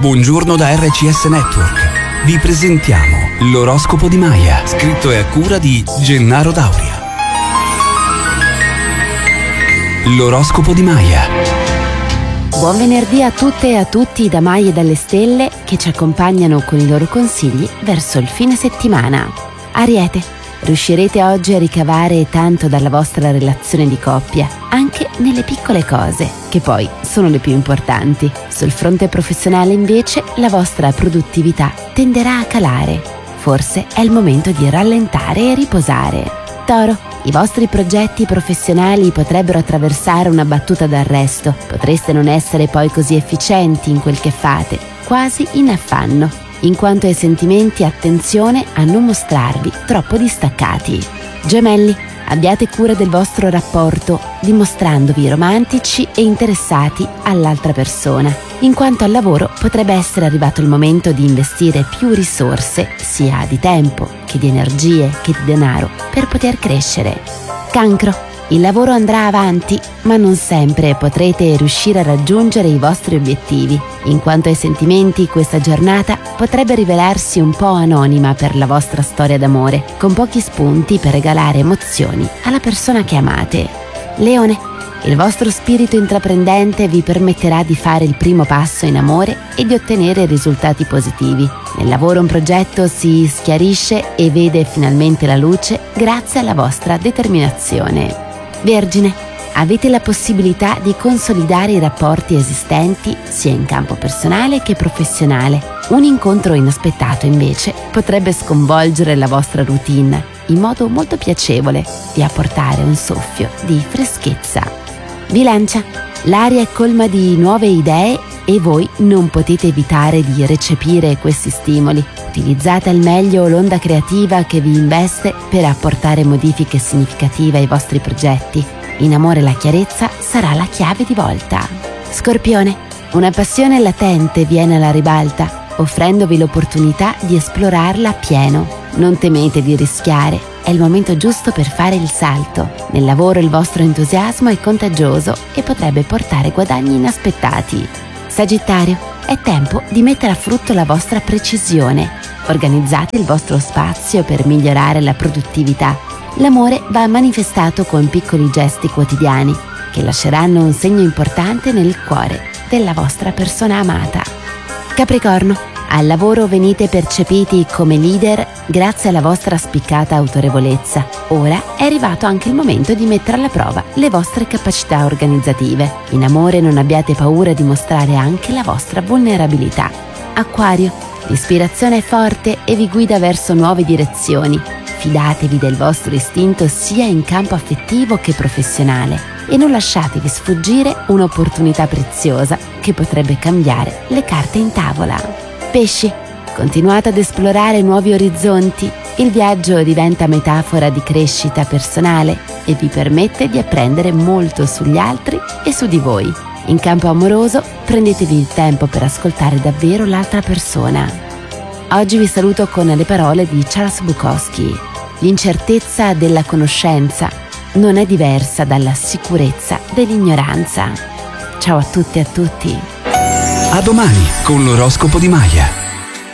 Buongiorno da RCS Network. Vi presentiamo l'oroscopo di Maya, scritto e a cura di Gennaro Dauria. L'oroscopo di Maya. Buon venerdì a tutte e a tutti da Maya e dalle stelle che ci accompagnano con i loro consigli verso il fine settimana. Ariete, riuscirete oggi a ricavare tanto dalla vostra relazione di coppia, anche nelle piccole cose, che poi sono le più importanti. Sul fronte professionale invece la vostra produttività tenderà a calare. Forse è il momento di rallentare e riposare. Toro, i vostri progetti professionali potrebbero attraversare una battuta d'arresto. Potreste non essere poi così efficienti in quel che fate, quasi in affanno. In quanto ai sentimenti, attenzione a non mostrarvi troppo distaccati. Gemelli, abbiate cura del vostro rapporto, dimostrandovi romantici e interessati all'altra persona. In quanto al lavoro, potrebbe essere arrivato il momento di investire più risorse, sia di tempo che di energie che di denaro, per poter crescere. Cancro, il lavoro andrà avanti, ma non sempre potrete riuscire a raggiungere i vostri obiettivi. In quanto ai sentimenti, questa giornata potrebbe rivelarsi un po' anonima per la vostra storia d'amore, con pochi spunti per regalare emozioni alla persona che amate. Leone, il vostro spirito intraprendente vi permetterà di fare il primo passo in amore e di ottenere risultati positivi. Nel lavoro un progetto si schiarisce e vede finalmente la luce grazie alla vostra determinazione. Vergine, avete la possibilità di consolidare i rapporti esistenti sia in campo personale che professionale. Un incontro inaspettato invece potrebbe sconvolgere la vostra routine in modo molto piacevole e apportare un soffio di freschezza. Bilancia, l'aria è colma di nuove idee e voi non potete evitare di recepire questi stimoli. Utilizzate al meglio l'onda creativa che vi investe per apportare modifiche significative ai vostri progetti. In amore la chiarezza sarà la chiave di volta. Scorpione, una passione latente viene alla ribalta, offrendovi l'opportunità di esplorarla a pieno. Non temete di rischiare, è il momento giusto per fare il salto. Nel lavoro il vostro entusiasmo è contagioso e potrebbe portare guadagni inaspettati. Sagittario, è tempo di mettere a frutto la vostra precisione. Organizzate il vostro spazio per migliorare la produttività. L'amore va manifestato con piccoli gesti quotidiani che lasceranno un segno importante nel cuore della vostra persona amata. Capricorno, al lavoro venite percepiti come leader grazie alla vostra spiccata autorevolezza. Ora è arrivato anche il momento di mettere alla prova le vostre capacità organizzative. In amore non abbiate paura di mostrare anche la vostra vulnerabilità. Acquario, l'ispirazione è forte e vi guida verso nuove direzioni. Fidatevi del vostro istinto sia in campo affettivo che professionale e non lasciatevi sfuggire un'opportunità preziosa che potrebbe cambiare le carte in tavola. Pesci, continuate ad esplorare nuovi orizzonti. Il viaggio diventa metafora di crescita personale e vi permette di apprendere molto sugli altri e su di voi. In campo amoroso, prendetevi il tempo per ascoltare davvero l'altra persona. Oggi vi saluto con le parole di Charles Bukowski. L'incertezza della conoscenza non è diversa dalla sicurezza dell'ignoranza. Ciao a tutte e a tutti. A domani con l'oroscopo di Maya.